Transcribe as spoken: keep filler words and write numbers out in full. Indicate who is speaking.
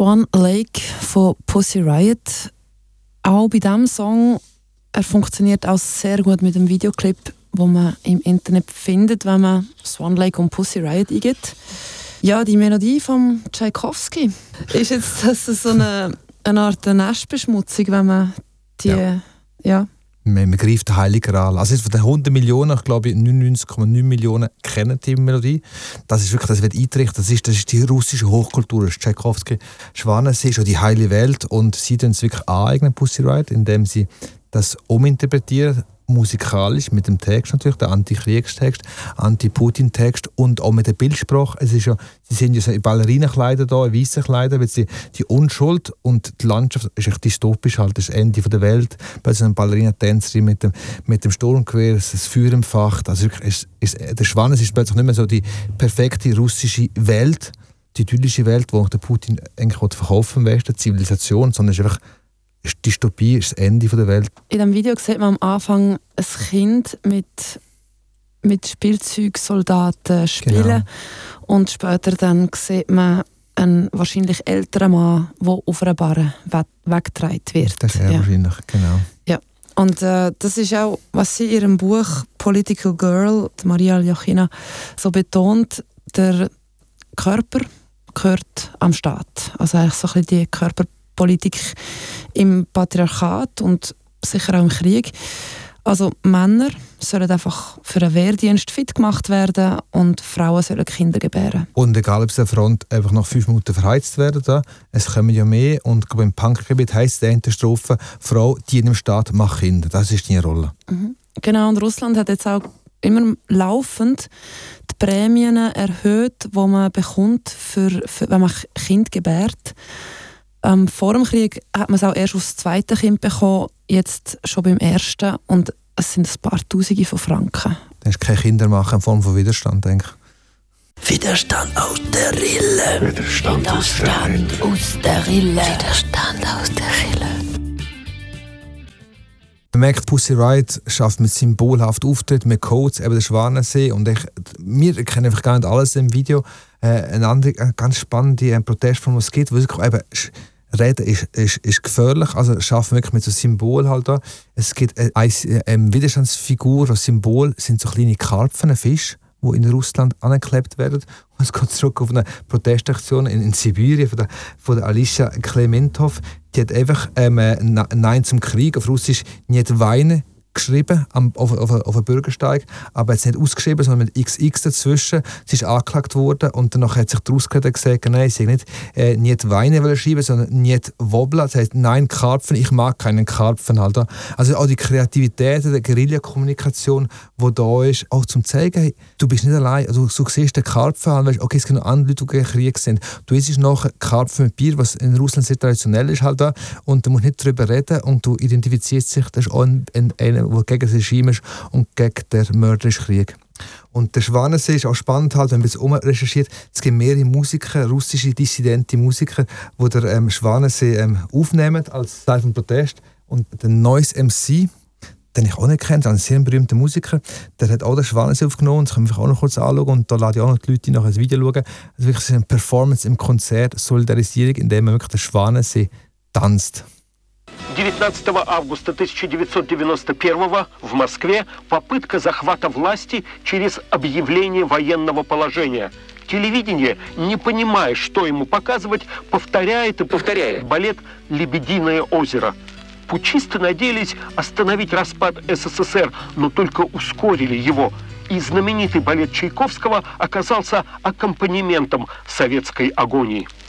Speaker 1: Swan Lake von Pussy Riot. Auch bei diesem Song, er funktioniert auch sehr gut mit dem Videoclip, wo man im Internet findet, wenn man Swan Lake und Pussy Riot eingibt. Ja, die Melodie von Tchaikovsky ist jetzt das so eine, eine Art Nestbeschmutzung, wenn man die... Ja. ja.
Speaker 2: Man, man greift den Heiligen Gral. Also von den hundert Millionen, ich glaube neunundneunzig Komma neun Millionen kennen die Melodie. Das ist wirklich, das wird eingerichtet. Das ist, das ist die russische Hochkultur. Das ist Tchaikovsky, Schwanensee, schon die heile Welt. Und sie tun es wirklich aneignen, Pussy Riot, indem sie das uminterpretieren, musikalisch, mit dem Text natürlich, der Anti-Kriegstext, Anti-Putin-Text und auch mit der Bildsprache. Es ist ja, sie sind ja so in Ballerinakleidern da, in weißen Kleidern, weil sie die Unschuld und die Landschaft ist echt dystopisch halt, das Ende der Welt. Bei so einer Ballerina-Tänzerin mit dem, mit dem Sturmgewehr, das Feuer im Fach. Also wirklich, es, es, der Schwanensee ist plötzlich nicht mehr so die perfekte russische Welt, die idyllische Welt, die der Putin eigentlich verkaufen will, die Zivilisation, sondern es ist einfach die Dystopie, ist das Ende der Welt.
Speaker 1: In diesem Video sieht man am Anfang ein Kind mit, mit Spielzeugsoldaten spielen. Genau. Und später dann sieht man einen wahrscheinlich älteren Mann, der auf einer Barre we- weggetragen wird.
Speaker 2: Das ist er ja. wahrscheinlich, genau.
Speaker 1: Ja. Und äh, das ist auch, was sie in ihrem Buch «Political Girl», die Maria Aljachina, so betont, der Körper gehört am Staat. Also eigentlich so ein bisschen die Körperpolitik im Patriarchat und sicher auch im Krieg. Also Männer sollen einfach für einen Wehrdienst fit gemacht werden und Frauen sollen Kinder gebären.
Speaker 2: Und egal, ob es an der Front einfach nach fünf Minuten verheizt werden, da, es kommen ja mehr. Und im Punkgebiet heisst es in der Strophe, Frau, die im Staat, macht Kinder. Das ist deine Rolle.
Speaker 1: Mhm. Genau, und Russland hat jetzt auch immer laufend die Prämien erhöht, die man bekommt, für, für, wenn man Kind gebärt. Ähm, vor dem Krieg hat man es auch erst aufs zweite Kind bekommen, jetzt schon beim ersten. Und es sind ein paar Tausende von Franken.
Speaker 2: Das ist kein Kindermachen in Form von Widerstand, denke ich.
Speaker 3: Widerstand aus der Rille.
Speaker 4: Widerstand,
Speaker 3: Widerstand aus der Rille.
Speaker 4: Widerstand aus der Rille.
Speaker 2: Man merkt, Pussy Riot schafft mit symbolhaften Auftritt, mit Codes, eben der Schwanensee. Und ich, wir kennen einfach gar nicht alles im Video. Äh, eine andere eine ganz spannende äh, Protestform, die es gibt, wo es eben Reden ist, ist, ist gefährlich, also schaffen wirklich mit so Symbol halt da. Es gibt eine, eine, eine Widerstandsfigur, ein Symbol sind so kleine Karpfen, Fische, die in Russland angeklebt werden. Und es geht zurück auf eine Protestaktion in, in Sibirien von der, von der Alicia Klementov. Die hat einfach ähm, Nein zum Krieg auf Russisch «Nicht weinen» geschrieben am, auf, auf, auf einem Bürgersteig, aber jetzt nicht ausgeschrieben, sondern mit X X dazwischen. Sie ist angeklagt worden und danach hat sich daraus gesagt, nein, sie nicht äh, «Nicht weinen» schreiben, sondern «Nicht wobbeln». Das heisst «Nein, Karpfen, ich mag keinen Karpfen». Halt. Also auch die Kreativität der Guerillakommunikation, die da ist, auch zum zeigen, hey, du bist nicht allein, also, du siehst den Karpfen an, weißt, okay, es gibt noch andere Leute, die gegen Krieg sind. Du isst nachher Karpfen mit Bier, was in Russland sehr traditionell ist, halt da, und du musst nicht darüber reden und du identifizierst dich, das ist auch ein, ein, ein der gegen das Regime ist und gegen den mörderischen Krieg. Und der Schwanensee ist auch spannend, halt, wenn man es umrecherchiert. Es gibt mehrere Musiker, russische dissidente Musiker, die den ähm, Schwanensee ähm, aufnehmen als Teil des Protests. Und der Noise M C, den ich auch nicht kenne, ein sehr berühmter Musiker, der hat auch den Schwanensee aufgenommen. Das können wir auch noch kurz anschauen. Und da lade ich auch noch die Leute nach ein Video schauen. Also wirklich eine Performance im Konzert, Solidarisierung, in dem man wirklich den Schwanensee tanzt.
Speaker 5: девятнадцатого августа тысяча девятьсот девяносто первого в Москве попытка захвата власти через объявление военного положения. Телевидение, не понимая, что ему показывать, повторяет и повторяет балет «Лебединое озеро». Путчисты надеялись остановить распад СССР, но только ускорили его. И знаменитый балет Чайковского оказался аккомпанементом советской агонии.